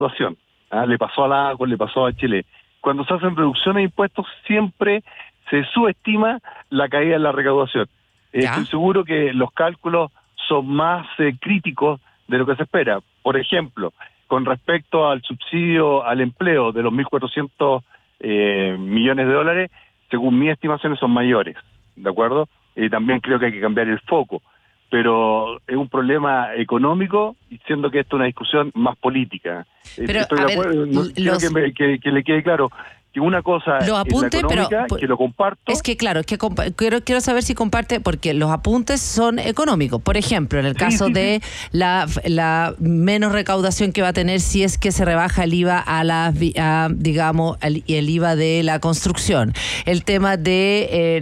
recaudación. Le pasó a la ACO, le pasó a Chile. Cuando se hacen reducciones de impuestos siempre se subestima la caída en la recaudación. Estoy seguro que los cálculos son más críticos de lo que se espera. Por ejemplo, con respecto al subsidio al empleo de los 1.400 millones de dólares, según mis estimaciones son mayores, ¿de acuerdo? También creo que hay que cambiar el foco, pero es un problema económico, siendo que esto es una discusión más política. Pero, estoy de acuerdo, quiero que le quede claro que una cosa es la económica, que lo comparto. Es que claro, quiero saber si comparte, porque los apuntes son económicos. Por ejemplo, en el caso de la menos recaudación que va a tener si es que se rebaja el IVA digamos, el IVA de la construcción. El tema de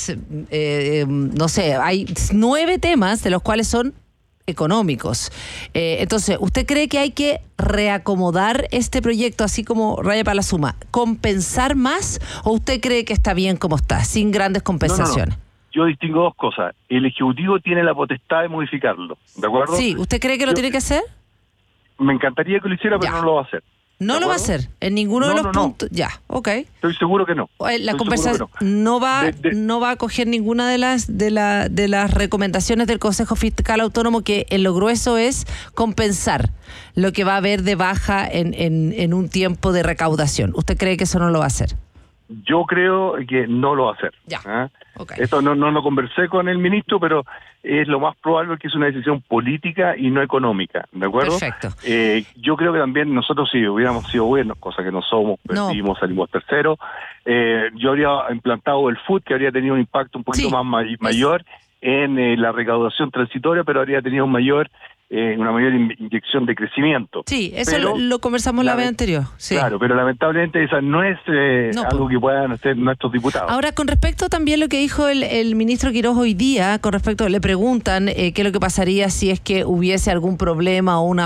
no sé, hay 9 temas de los cuales son económicos. Entonces, ¿usted cree que hay que reacomodar este proyecto así como raya para la suma, compensar más, o usted cree que está bien como está, sin grandes compensaciones? No. Yo distingo dos cosas. El Ejecutivo tiene la potestad de modificarlo, ¿de acuerdo? Sí, ¿usted cree que lo tiene que hacer? Me encantaría que lo hiciera, pero no lo va a hacer. No lo va a hacer en ninguno de los puntos. Ya, ok. Estoy seguro que no. La conversación no va a coger ninguna de las recomendaciones del Consejo Fiscal Autónomo, que en lo grueso es compensar lo que va a haber de baja en un tiempo de recaudación. ¿Usted cree que eso no lo va a hacer? Yo creo que no lo va a hacer. Ya. Okay. Esto no lo conversé con el ministro, pero es lo más probable que es una decisión política y no económica, ¿de acuerdo? Perfecto. Yo creo que también nosotros, si hubiéramos sido buenos, cosa que no somos, perdimos, salimos tercero, yo habría implantado el FUT, que habría tenido un impacto un poquito más mayor en la recaudación transitoria, pero habría tenido una mayor inyección de crecimiento. Sí, eso lo conversamos la vez anterior. Sí. Claro, pero lamentablemente esa no es algo que puedan hacer nuestros diputados. Ahora, con respecto también a lo que dijo el ministro Quirós hoy día, le preguntan qué es lo que pasaría si es que hubiese algún problema o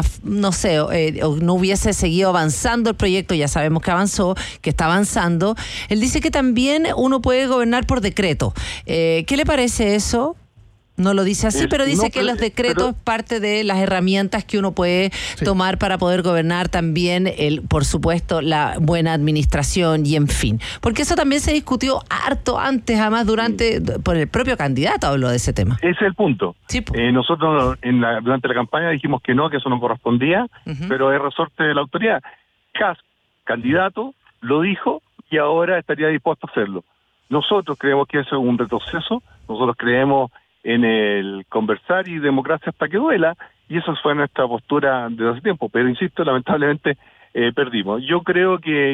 o no hubiese seguido avanzando el proyecto. Ya sabemos que avanzó, que está avanzando. Él dice que también uno puede gobernar por decreto. ¿Qué le parece eso? No lo dice así, pero dice que los decretos es parte de las herramientas que uno puede tomar para poder gobernar también, por supuesto, la buena administración y en fin. Porque eso también se discutió harto antes, además por el propio candidato habló de ese tema. Ese es el punto. Sí, nosotros durante la campaña dijimos que eso no correspondía, pero es resorte de la autoridad. Kast, candidato, lo dijo y ahora estaría dispuesto a hacerlo. Nosotros creemos que eso es un retroceso, nosotros creemos en el conversar y democracia hasta que duela, y eso fue nuestra postura desde hace tiempo, pero insisto, lamentablemente perdimos. Yo creo que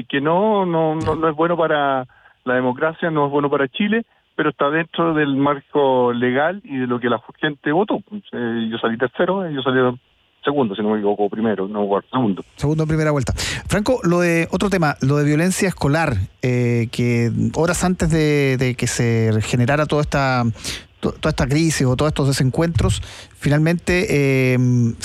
no es bueno para la democracia, no es bueno para Chile, pero está dentro del marco legal y de lo que la gente votó. Yo salí tercero, ellos salieron segundo, si no me equivoco, primero, segundo. Segundo en primera vuelta. Franco, otro tema, lo de violencia escolar, que horas antes de que se generara toda esta crisis o todos estos desencuentros, finalmente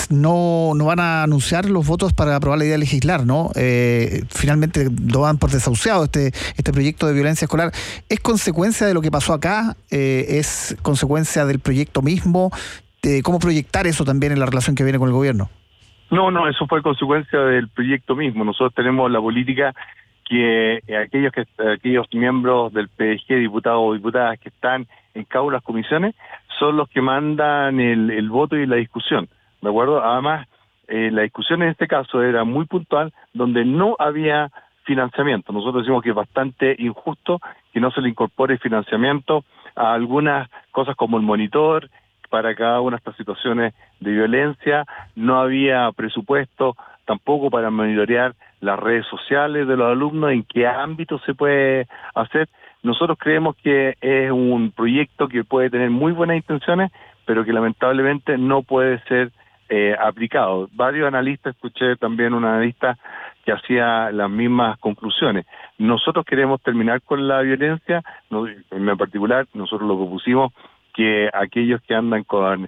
no van a anunciar los votos para aprobar la idea de legislar, ¿no? Finalmente lo dan por desahuciado este proyecto de violencia escolar. ¿Es consecuencia de lo que pasó acá? ¿Es consecuencia del proyecto mismo? ¿Cómo proyectar eso también en la relación que viene con el gobierno? No, eso fue consecuencia del proyecto mismo. Nosotros tenemos la política que aquellos miembros del PDG, diputados o diputadas que están en cada una de las comisiones, son los que mandan el voto y la discusión, ¿de acuerdo? Además, la discusión en este caso era muy puntual, donde no había financiamiento. Nosotros decimos que es bastante injusto que no se le incorpore financiamiento a algunas cosas como el monitor para cada una de estas situaciones de violencia. No había presupuesto tampoco para monitorear las redes sociales de los alumnos, en qué ámbito se puede hacer. Nosotros creemos que es un proyecto que puede tener muy buenas intenciones, pero que lamentablemente no puede ser aplicado. Varios analistas, escuché también un analista que hacía las mismas conclusiones. Nosotros queremos terminar con la violencia, en particular nosotros lo propusimos, que aquellos que andan con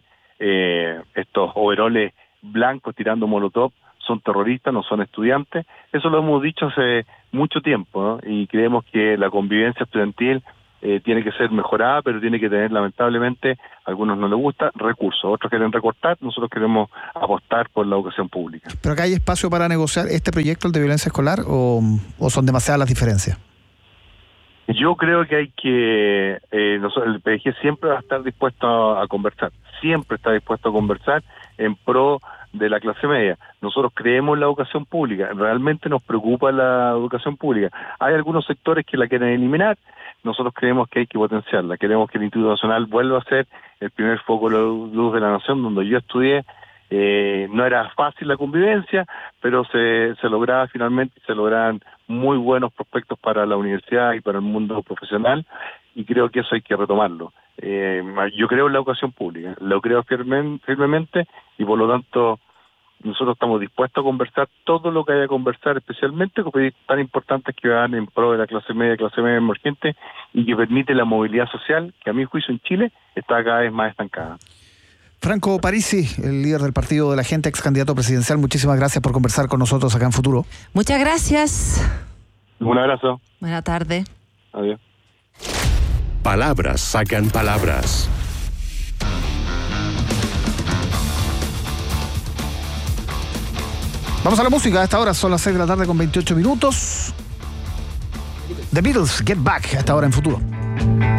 estos overoles blancos tirando molotov son terroristas, no son estudiantes. Eso lo hemos dicho hace mucho tiempo, ¿no? Y creemos que la convivencia estudiantil tiene que ser mejorada, pero tiene que tener, lamentablemente, a algunos no les gusta, recursos, otros quieren recortar, nosotros queremos apostar por la educación pública. ¿Pero acá hay espacio para negociar este proyecto, el de violencia escolar, o son demasiadas las diferencias? Yo creo que hay que, el PDG siempre va a estar dispuesto a conversar, siempre está dispuesto a conversar en pro de la clase media. Nosotros creemos en la educación pública, realmente nos preocupa la educación pública. Hay algunos sectores que la quieren eliminar, nosotros creemos que hay que potenciarla, queremos que el Instituto Nacional vuelva a ser el primer foco de luz de la nación. Donde yo estudié, no era fácil la convivencia, pero se lograba finalmente, se lograban muy buenos prospectos para la universidad y para el mundo profesional, y creo que eso hay que retomarlo. Yo creo en la educación pública, lo creo firmemente, y por lo tanto nosotros estamos dispuestos a conversar todo lo que haya que conversar, especialmente con proyectos tan importantes que van en pro de la clase media emergente, y que permite la movilidad social, que a mi juicio en Chile está cada vez más estancada. Franco Parisi, el líder del Partido de la Gente, ex candidato presidencial, muchísimas gracias por conversar con nosotros acá en Futuro. Muchas gracias. Un abrazo. Buena tarde. Adiós. Palabras sacan palabras. Vamos a la música. A esta hora son las 6 de la tarde con 28 minutos. The Beatles, Get Back, a esta hora en Futuro.